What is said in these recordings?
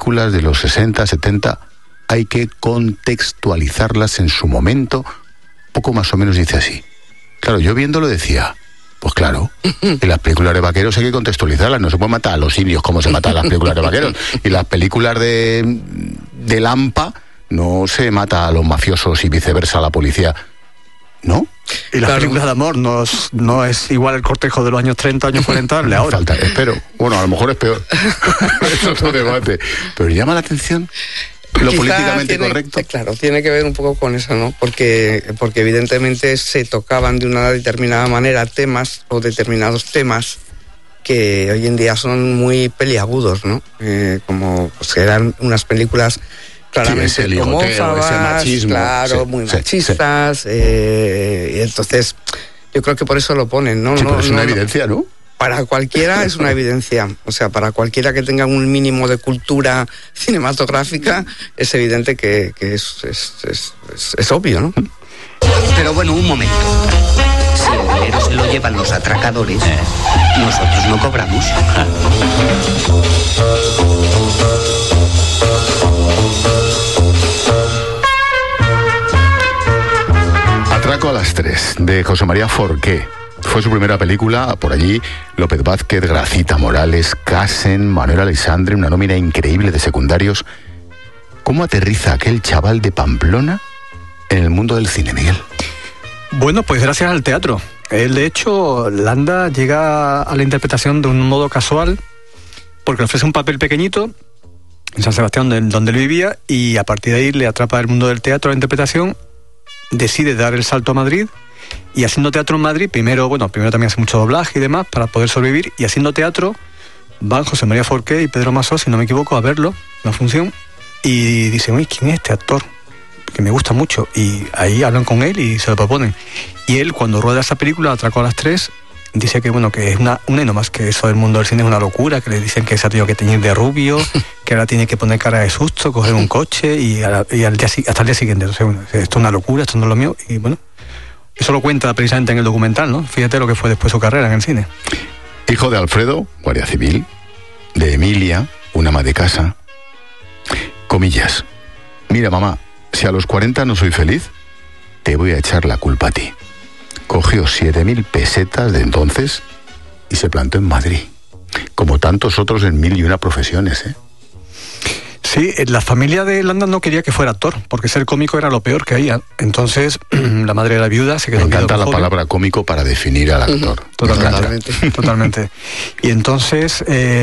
películas de los 60, 70, hay que contextualizarlas en su momento. Poco más o menos dice así. Claro, yo viéndolo decía, pues claro, y las películas de vaqueros hay que contextualizarlas, no se puede matar a los indios como se matan las películas de vaqueros, y las películas de Lampa no se mata a los mafiosos y viceversa a la policía, ¿no? Y las películas de amor no es igual el cortejo de los años 30, años 40, de ahora. Falta, espero. Bueno, a lo mejor es peor. Eso es un debate. Pero llama la atención lo políticamente correcto. Claro, tiene que ver un poco con eso, ¿no? Porque evidentemente se tocaban de una determinada manera temas o determinados temas que hoy en día son muy peliagudos, ¿no? Como pues, eran unas películas claramente homófobas, machismo, claro, muy machistas, y entonces yo creo que por eso lo ponen, ¿no? Sí, pero es una evidencia, ¿no? Para cualquiera es una evidencia, o sea, para cualquiera que tenga un mínimo de cultura cinematográfica es evidente que es obvio, ¿no? Pero bueno, un momento. Si el dinero se lo llevan los atracadores, nosotros no cobramos. Atraco a las 3, de José María Forqué. Fue su primera película, por allí López Vázquez, Gracita Morales, Casen, Manuel Alexandre, una nómina increíble de secundarios. ¿Cómo aterriza aquel chaval de Pamplona en el mundo del cine, Miguel? Bueno, pues gracias al teatro. Él, de hecho, Landa llega a la interpretación de un modo casual, porque le ofrece un papel pequeñito en San Sebastián, donde él vivía, y a partir de ahí le atrapa el mundo del teatro, la interpretación, decide dar el salto a Madrid, y haciendo teatro en Madrid, primero también hace mucho doblaje y demás para poder sobrevivir, y haciendo teatro van José María Forqué y Pedro Masó, si no me equivoco, a verlo, una función, y dicen, uy, ¿quién es este actor? Que me gusta mucho, y ahí hablan con él y se lo proponen. Y él, cuando rueda esa película, Atraco a las 3, dice que que es una y no más, que eso del mundo del cine es una locura, que le dicen que se ha tenido que teñir de rubio, que ahora tiene que poner cara de susto, coger un coche y hasta el día siguiente. Entonces, esto es una locura, esto no es lo mío, y bueno, eso lo cuenta precisamente en el documental, ¿no? Fíjate lo que fue después su carrera en el cine. Hijo de Alfredo, guardia civil, de Emilia, una ama de casa. Comillas. Mira, mamá, si a los 40 no soy feliz, te voy a echar la culpa a ti. Cogió 7.000 pesetas de entonces y se plantó en Madrid, como tantos otros en 1001 profesiones, ¿eh? Sí, la familia de Landa no quería que fuera actor, porque ser cómico era lo peor que había. Entonces, la madre de la viuda se quedó... Me encanta la palabra cómico para definir al actor. Totalmente. Y entonces,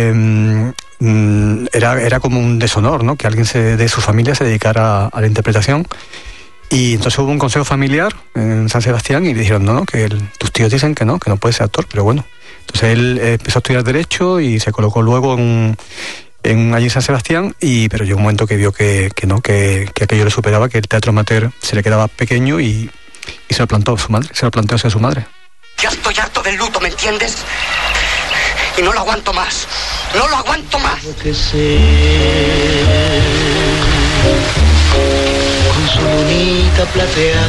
era como un deshonor, ¿no? Que alguien de su familia se dedicara a la interpretación. Y entonces hubo un consejo familiar en San Sebastián y le dijeron, no, que tus tíos dicen que no puede ser actor, pero bueno. Entonces él empezó a estudiar Derecho y se colocó luego allí en San Sebastián, pero llegó un momento que vio que aquello le superaba, que el teatro amateur se le quedaba pequeño y se lo planteó a su madre. Ya estoy harto del luto, ¿me entiendes? Y no lo aguanto más. ¡No lo aguanto más! Que sé, con su lunita plateada.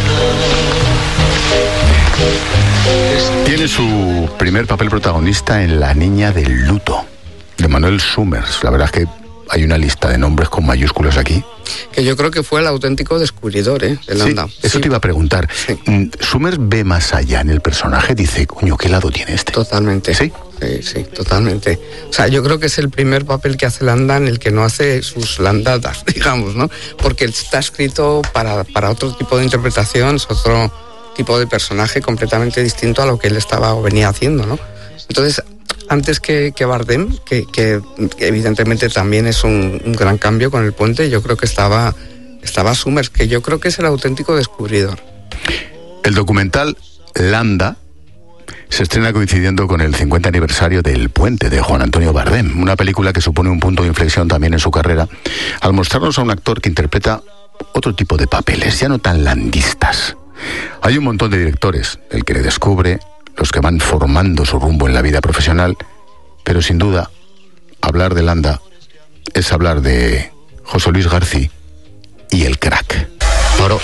Tiene su primer papel protagonista en La niña del luto, de Manuel Summers. La verdad es que hay una lista de nombres con mayúsculas aquí. Que yo creo que fue el auténtico descubridor, de Landa. Sí, eso te iba a preguntar. Sí. Summers ve más allá en el personaje, dice, coño, ¿qué lado tiene este? Totalmente. ¿Sí? Sí, totalmente. O sea, yo creo que es el primer papel que hace Landa en el que no hace sus landadas, digamos, ¿no? Porque está escrito para otro tipo de interpretación, es otro tipo de personaje completamente distinto a lo que él venía haciendo, ¿no? Entonces, antes que Bardem, que evidentemente también es un gran cambio con El Puente, yo creo que estaba Summers, que yo creo que es el auténtico descubridor. El documental Landa se estrena coincidiendo con el 50 aniversario de El Puente, de Juan Antonio Bardem, una película que supone un punto de inflexión también en su carrera, al mostrarnos a un actor que interpreta otro tipo de papeles, ya no tan landistas. Hay un montón de directores, el que le descubre, los que van formando su rumbo en la vida profesional, pero sin duda, hablar de Landa es hablar de José Luis García y el crack. Moro,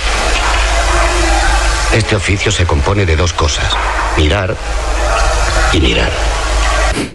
este oficio se compone de dos cosas: mirar y mirar.